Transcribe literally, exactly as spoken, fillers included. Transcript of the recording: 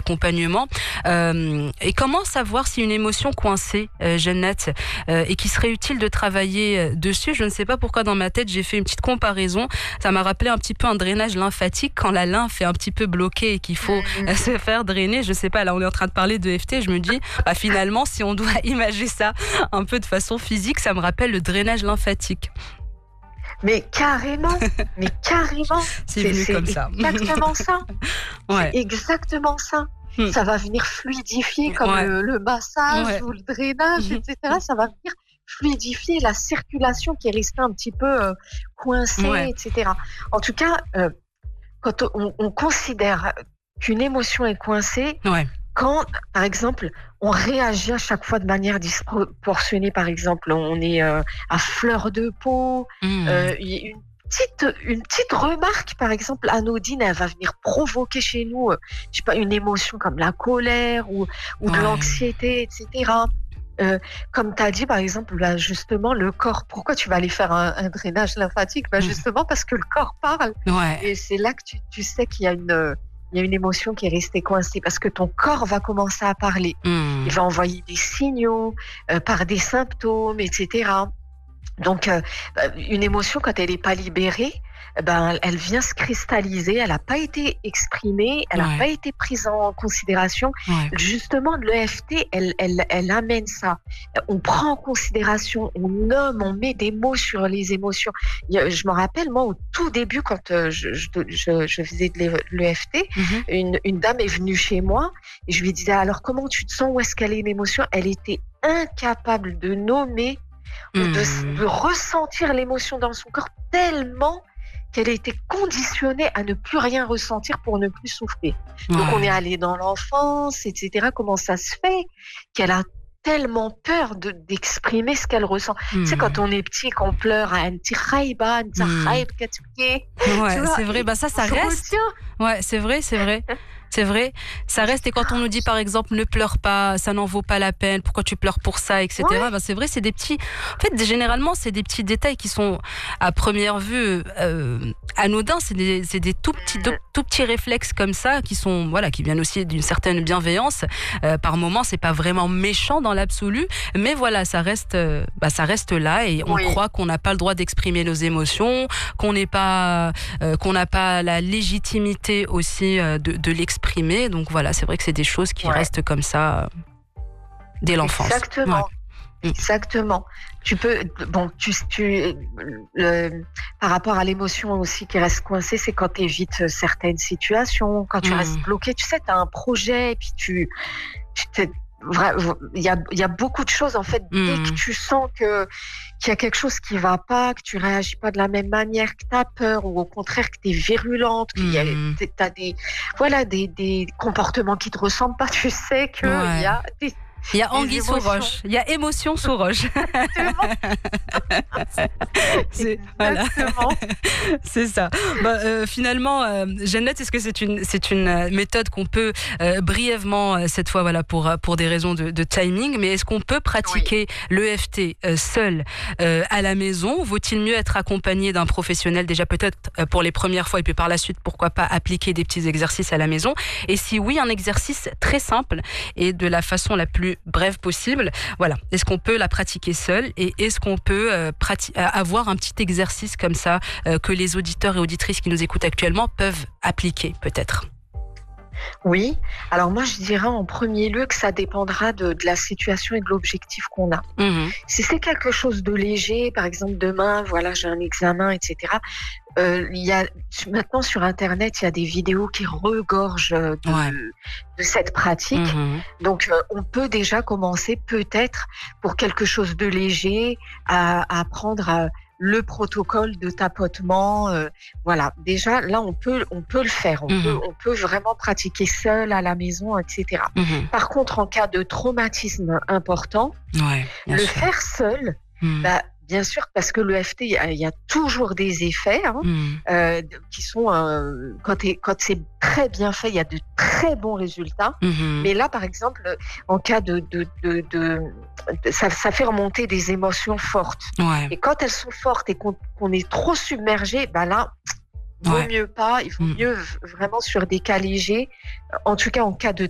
d'accompagnement. Euh, et comment savoir si une émotion coincée, euh, Jeannette, euh, et qui serait utile de travailler dessus? Je ne sais pas pourquoi dans ma tête j'ai fait une petite comparaison. Ça m'a rappelé un petit peu un drainage lymphatique quand la lymphe est un petit peu bloquée et qu'il faut euh, se faire drainer. Je sais pas, là on est en train de parler de E F T, je me dis bah, finalement si on doit imager ça un peu de façon physique, ça me rappelle le drainage lymphatique. Mais carrément, mais carrément. C'est, c'est venu c'est comme ça. Exactement ça. Ouais. C'est exactement ça. Hmm. Ça va venir fluidifier comme ouais. le, le massage ouais. ou le drainage, mmh. et cetera. Ça va venir fluidifier la circulation qui est restée un petit peu euh, coincée, ouais. et cetera. En tout cas, euh, quand on, on considère qu'une émotion est coincée, ouais. quand, par exemple, on réagit à chaque fois de manière disproportionnée, par exemple, on est euh, à fleur de peau, mmh. euh, une petite, une petite remarque, par exemple, anodine, elle va venir provoquer chez nous, euh, je sais pas, une émotion comme la colère ou, ou ouais. de l'anxiété, et cetera. Euh, comme tu as dit, par exemple, bah, justement, le corps, pourquoi tu vas aller faire un, un drainage lymphatique? Bah, justement, parce que le corps parle. Ouais. Et c'est là que tu, tu sais qu'il y a une... il y a une émotion qui est restée coincée parce que ton corps va commencer à parler. Mmh. Il va envoyer des signaux euh, par des symptômes, et cetera. Donc, euh, une émotion, quand elle n'est pas libérée, ben, elle vient se cristalliser, elle n'a pas été exprimée, elle n'a ouais. pas été prise en considération. Ouais. Justement, l'E F T, elle, elle, elle amène ça. On prend en considération, on nomme, on met des mots sur les émotions. Je me rappelle, moi, au tout début, quand je, je, je, je faisais de l'E F T, mm-hmm. une, une dame est venue chez moi et je lui disais, alors comment tu te sens, où est-ce qu'elle est une émotion? Elle était incapable de nommer ou mmh. de, de ressentir l'émotion dans son corps tellement qu'elle a été conditionnée à ne plus rien ressentir pour ne plus souffrir. Ouais. Donc on est allé dans l'enfance, et cetera. Comment ça se fait qu'elle a tellement peur de, d'exprimer ce qu'elle ressent. Mmh. Tu sais, quand on est petit, qu'on pleure, un petit raïba, un petit raïb, ouais, c'est vrai, bah ça, ça reste. Ouais, c'est vrai, c'est vrai. C'est vrai, ça reste. Et quand on nous dit par exemple ne pleure pas, ça n'en vaut pas la peine, pourquoi tu pleures pour ça, et cetera. Ouais. Ben, c'est vrai, c'est des petits. En fait, généralement, c'est des petits détails qui sont à première vue euh, anodins. C'est des, c'est des tout petits, tout, tout petits réflexes comme ça qui sont, voilà, qui viennent aussi d'une certaine bienveillance. Euh, par moments, c'est pas vraiment méchant dans l'absolu, mais voilà, ça reste, euh, bah, ça reste là et on oui. croit qu'on n'a pas le droit d'exprimer nos émotions, qu'on n'est pas, euh, qu'on n'a pas la légitimité aussi euh, de, de l'exprimer. Donc voilà, c'est vrai que c'est des choses qui ouais. restent comme ça euh, dès l'enfance. Exactement. Ouais. Exactement. Tu peux, bon, tu, tu, le, par rapport à l'émotion aussi qui reste coincée, c'est quand tu évites certaines situations, quand tu mmh. restes bloqué. Tu sais, tu as un projet et puis tu, tu t'es, il y a, il y a beaucoup de choses en fait. Mmh. Dès que tu sens que qu'il y a quelque chose qui va pas, que tu réagis pas de la même manière, que tu as peur ou au contraire que tu es virulente, qu'il y a, mmh. t'as des, voilà, des, des comportements qui te ressemblent pas, tu sais que ouais. il y a des Il y a anguille sous roche. Il y a émotion sous roche. c'est, voilà. c'est ça. Bah, euh, finalement, euh, Jeannette, est-ce que c'est une, c'est une méthode qu'on peut euh, brièvement, euh, cette fois, voilà, pour, pour des raisons de, de timing, mais est-ce qu'on peut pratiquer oui. l'E F T euh, seul euh, à la maison? Vaut-il mieux être accompagné d'un professionnel, déjà peut-être euh, pour les premières fois, et puis par la suite, pourquoi pas appliquer des petits exercices à la maison? Et si oui, un exercice très simple et de la façon la plus brève possible. Voilà. Est-ce qu'on peut la pratiquer seule et est-ce qu'on peut euh, prati- avoir un petit exercice comme ça euh, que les auditeurs et auditrices qui nous écoutent actuellement peuvent appliquer peut-être? Oui. Alors moi, je dirais en premier lieu que ça dépendra de, de la situation et de l'objectif qu'on a. Mmh. Si c'est quelque chose de léger, par exemple demain, voilà, j'ai un examen, et cetera. Euh, il y a maintenant sur Internet, il y a des vidéos qui regorgent de, ouais. de cette pratique. Mmh. Donc, euh, on peut déjà commencer peut-être pour quelque chose de léger à, à apprendre à le protocole de tapotement, euh, voilà. Déjà, là, on peut, on peut le faire. On, mmh. peut, on peut vraiment pratiquer seul à la maison, et cetera. Mmh. Par contre, en cas de traumatisme important, ouais, le sûr. faire seul, mmh. bah, bien sûr, parce que l'E F T, il y, y a toujours des effets hein, mmh. euh, qui sont, euh, quand, quand c'est très bien fait, il y a de très bons résultats. Mmh. Mais là, par exemple, en cas de, de, de, de, de ça, ça fait remonter des émotions fortes. Ouais. Et quand elles sont fortes et qu'on, qu'on est trop submergé, bah là, il vaut ouais. mieux pas. Il vaut mmh. mieux vraiment sur des cas légers. En tout cas, en cas de